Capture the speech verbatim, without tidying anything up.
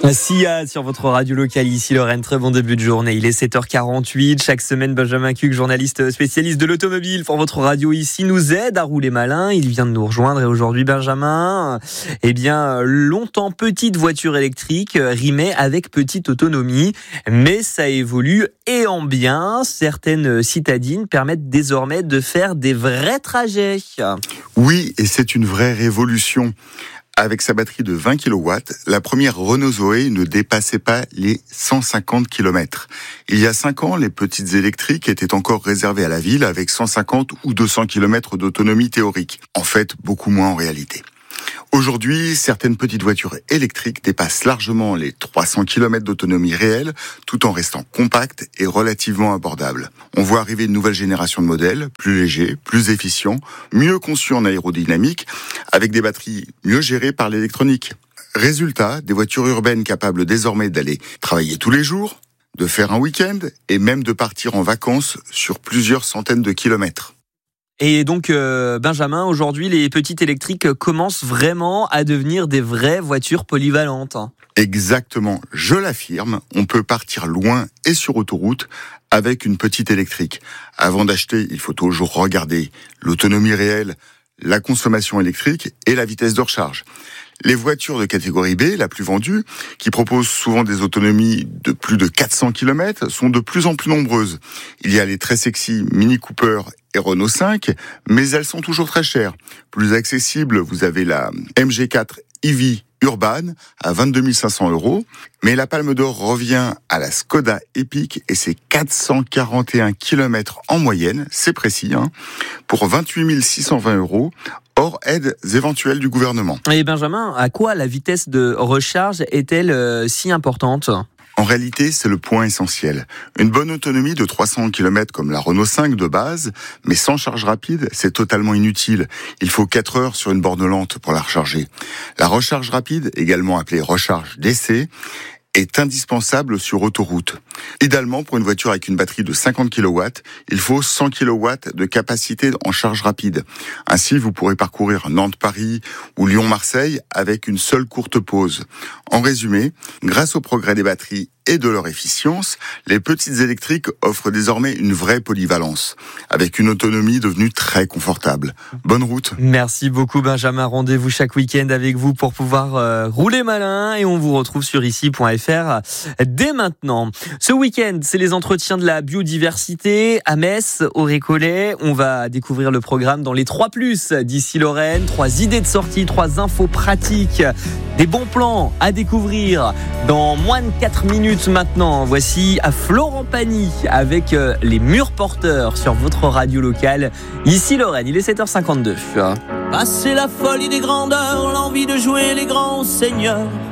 Sia sur votre radio locale, ici Lorraine, très bon début de journée. Il est sept heures quarante-huit. Chaque semaine, Benjamin Cuc, journaliste spécialiste de l'automobile pour votre radio ici, nous aide à rouler malin. Il vient de nous rejoindre et aujourd'hui, Benjamin, eh bien, longtemps petite voiture électrique rimait avec petite autonomie, mais ça évolue et en bien. Certaines citadines permettent désormais de faire des vrais trajets. Oui, et c'est une vraie révolution. Avec sa batterie de vingt kilowatts, la première Renault Zoé ne dépassait pas les cent cinquante kilomètres. Il y a cinq ans, les petites électriques étaient encore réservées à la ville avec cent cinquante ou deux cents kilomètres d'autonomie théorique. En fait, beaucoup moins en réalité. Aujourd'hui, certaines petites voitures électriques dépassent largement les trois cents kilomètres d'autonomie réelle, tout en restant compactes et relativement abordables. On voit arriver une nouvelle génération de modèles, plus légers, plus efficients, mieux conçus en aérodynamique, avec des batteries mieux gérées par l'électronique. Résultat, des voitures urbaines capables désormais d'aller travailler tous les jours, de faire un week-end et même de partir en vacances sur plusieurs centaines de kilomètres. Et donc, euh, Benjamin, aujourd'hui, les petites électriques commencent vraiment à devenir des vraies voitures polyvalentes. Exactement, je l'affirme, on peut partir loin et sur autoroute avec une petite électrique. Avant d'acheter, il faut toujours regarder l'autonomie réelle, la consommation électrique et la vitesse de recharge. Les voitures de catégorie B, la plus vendue, qui proposent souvent des autonomies de plus de quatre cents kilomètres, sont de plus en plus nombreuses. Il y a les très sexy Mini Cooper et Renault cinq, mais elles sont toujours très chères. Plus accessibles, vous avez la M G quatre E V Urban à vingt-deux mille cinq cents euros. Mais la Palme d'Or revient à la Skoda Epic et c'est quatre cent quarante et un kilomètres en moyenne, c'est précis, hein, pour vingt-huit mille six cent vingt euros, hors aides éventuelles du gouvernement. Et Benjamin, à quoi la vitesse de recharge est-elle euh, si importante ? En réalité, c'est le point essentiel. Une bonne autonomie de trois cents kilomètres comme la Renault cinq de base, mais sans charge rapide, c'est totalement inutile. Il faut quatre heures sur une borne lente pour la recharger. La recharge rapide, également appelée recharge d'essai, est indispensable sur autoroute. Idéalement, pour une voiture avec une batterie de cinquante kilowatts, il faut cent kilowatts de capacité en charge rapide. Ainsi, vous pourrez parcourir Nantes-Paris ou Lyon-Marseille avec une seule courte pause. En résumé, grâce au progrès des batteries et de leur efficience, les petites électriques offrent désormais une vraie polyvalence, avec une autonomie devenue très confortable. Bonne route. Merci beaucoup Benjamin, rendez-vous chaque week-end avec vous pour pouvoir euh, rouler malin et on vous retrouve sur ici point f r dès maintenant. Ce week-end, c'est les entretiens de la biodiversité à Metz, au Récollet. On va découvrir le programme dans les trois plus d'ici Lorraine, trois idées de sortie, trois infos pratiques, des bons plans à découvrir dans moins de quatre minutes maintenant. Voici à Florent Pagny avec les murs porteurs sur votre radio locale. Ici Lorraine, il est sept heures cinquante-deux. Passer la folie des grandeurs, l'envie de jouer les grands seigneurs.